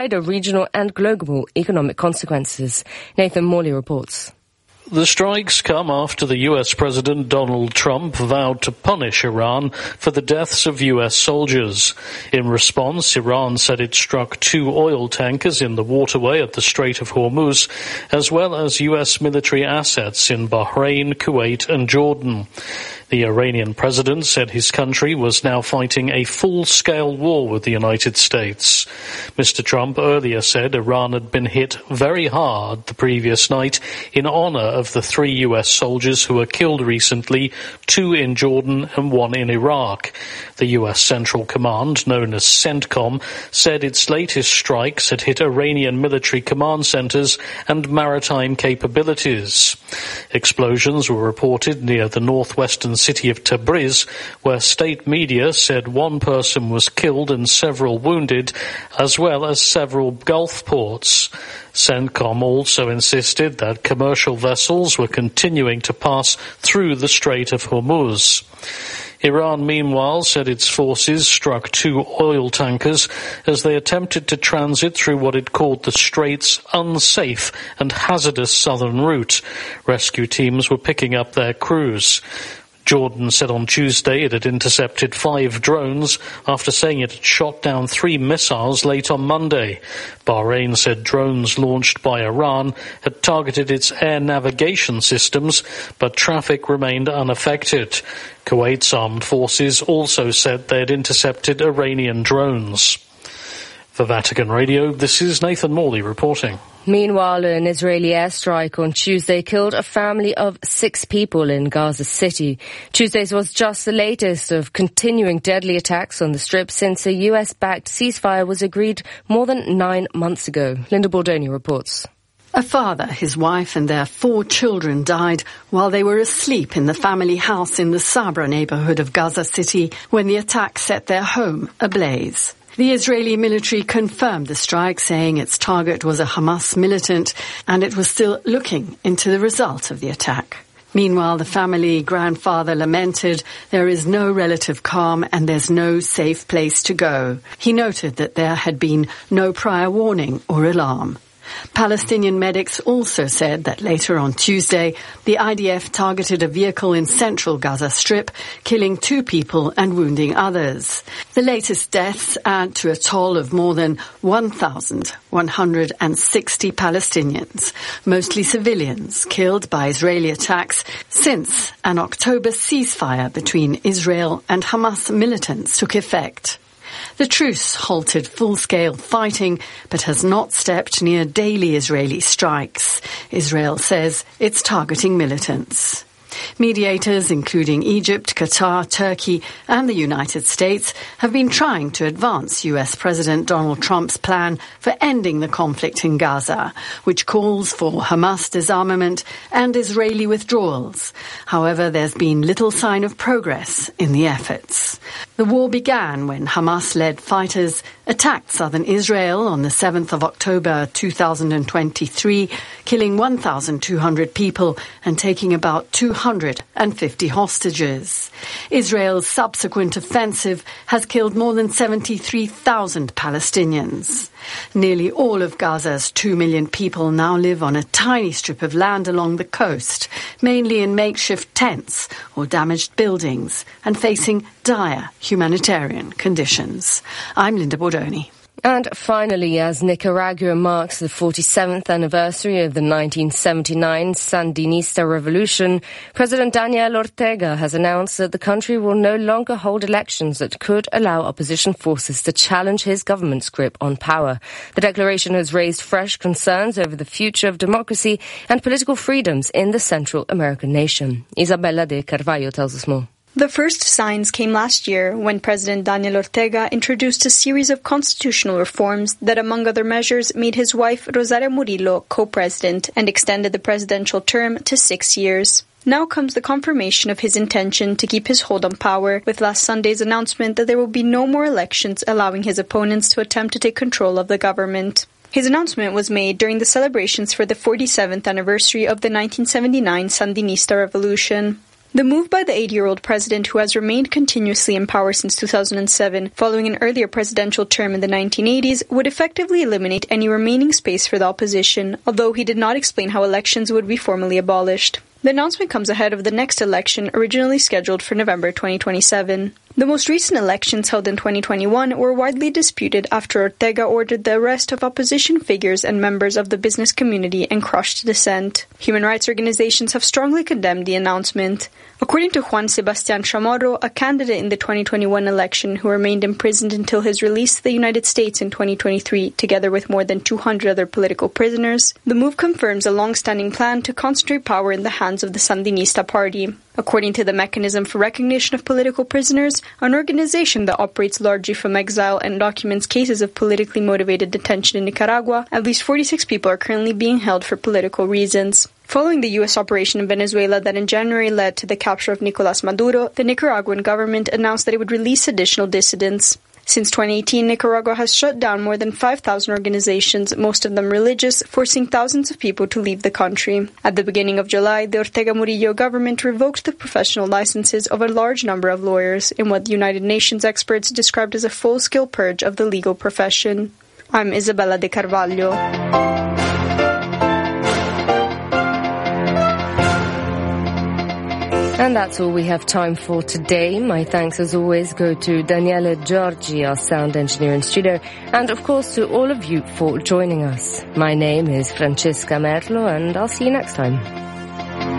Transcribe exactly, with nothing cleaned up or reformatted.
regional and global economic consequences. Nathan Morley reports. The strikes come after the U S President Donald Trump vowed to punish Iran for the deaths of U S soldiers. In response, Iran said it struck two oil tankers in the waterway at the Strait of Hormuz, as well as U S military assets in Bahrain, Kuwait and Jordan. The Iranian president said his country was now fighting a full-scale war with the United States. Mister Trump earlier said Iran had been hit very hard the previous night in honor of the three U S soldiers who were killed recently, two in Jordan and one in Iraq. The U S Central Command, known as CENTCOM, said its latest strikes had hit Iranian military command centers and maritime capabilities. Explosions were reported near the northwestern city of Tabriz, where state media said one person was killed and several wounded, as well as several Gulf ports. CENTCOM also insisted that commercial vessels were continuing to pass through the Strait of Hormuz. Iran, meanwhile, said its forces struck two oil tankers as they attempted to transit through what it called the strait's unsafe and hazardous southern route. Rescue teams were picking up their crews. Jordan said on Tuesday it had intercepted five drones after saying it had shot down three missiles late on Monday. Bahrain said drones launched by Iran had targeted its air navigation systems, but traffic remained unaffected. Kuwait's armed forces also said they had intercepted Iranian drones. For Vatican Radio, this is Nathan Morley reporting. Meanwhile, an Israeli airstrike on Tuesday killed a family of six people in Gaza City. Tuesday's was just the latest of continuing deadly attacks on the Strip since a U S-backed ceasefire was agreed more than nine months ago. Linda Bordoni reports. A father, his wife and their four children died while they were asleep in the family house in the Sabra neighborhood of Gaza City when the attack set their home ablaze. The Israeli military confirmed the strike, saying its target was a Hamas militant, and it was still looking into the result of the attack. Meanwhile, the family grandfather lamented there is no relative calm and there's no safe place to go. He noted that there had been no prior warning or alarm. Palestinian medics also said that later on Tuesday, the I D F targeted a vehicle in central Gaza Strip, killing two people and wounding others. The latest deaths add to a toll of more than one thousand one hundred sixty Palestinians, mostly civilians, killed by Israeli attacks since an October ceasefire between Israel and Hamas militants took effect. The truce halted full-scale fighting, but has not stepped near daily Israeli strikes. Israel says it's targeting militants. Mediators, including Egypt, Qatar, Turkey and the United States, have been trying to advance U S President Donald Trump's plan for ending the conflict in Gaza, which calls for Hamas disarmament and Israeli withdrawals. However, there's been little sign of progress in the efforts. The war began when Hamas-led fighters attacked southern Israel on the seventh of October two thousand twenty-three, killing one thousand two hundred people and taking about two hundred fifty hostages. Israel's subsequent offensive has killed more than seventy-three thousand Palestinians. Nearly all of Gaza's two million people now live on a tiny strip of land along the coast, mainly in makeshift tents or damaged buildings, and facing dire humanitarian conditions. I'm Linda Bordoni. And finally, as Nicaragua marks the forty-seventh anniversary of the nineteen seventy-nine Sandinista revolution, President Daniel Ortega has announced that the country will no longer hold elections that could allow opposition forces to challenge his government's grip on power. The declaration has raised fresh concerns over the future of democracy and political freedoms in the Central American nation. Isabella de Carvalho tells us more. The first signs came last year when President Daniel Ortega introduced a series of constitutional reforms that, among other measures, made his wife Rosario Murillo co-president and extended the presidential term to six years. Now comes the confirmation of his intention to keep his hold on power, with last Sunday's announcement that there will be no more elections, allowing his opponents to attempt to take control of the government. His announcement was made during the celebrations for the forty-seventh anniversary of the nineteen seventy-nine Sandinista revolution. The move by the eighty-year-old president, who has remained continuously in power since two thousand seven, following an earlier presidential term in the nineteen eighties, would effectively eliminate any remaining space for the opposition, although he did not explain how elections would be formally abolished. The announcement comes ahead of the next election, originally scheduled for November twenty twenty-seven. The most recent elections, held in twenty twenty-one, were widely disputed after Ortega ordered the arrest of opposition figures and members of the business community and crushed dissent. Human rights organizations have strongly condemned the announcement. According to Juan Sebastián Chamorro, a candidate in the twenty twenty-one election who remained imprisoned until his release to the United States in twenty twenty-three, together with more than two hundred other political prisoners, the move confirms a long-standing plan to concentrate power in the hands of the Sandinista party. According to the Mechanism for Recognition of Political Prisoners, an organization that operates largely from exile and documents cases of politically motivated detention in Nicaragua, at least forty-six people are currently being held for political reasons. Following the U S operation in Venezuela that in January led to the capture of Nicolás Maduro, the Nicaraguan government announced that it would release additional dissidents. Since twenty eighteen, Nicaragua has shut down more than five thousand organizations, most of them religious, forcing thousands of people to leave the country. At the beginning of July, the Ortega Murillo government revoked the professional licenses of a large number of lawyers in what the United Nations experts described as a full-scale purge of the legal profession. I'm Isabella de Carvalho. And that's all we have time for today. My thanks, as always, go to Daniele Giorgi, our sound engineer in studio, and of course to all of you for joining us. My name is Francesca Merlo, and I'll see you next time.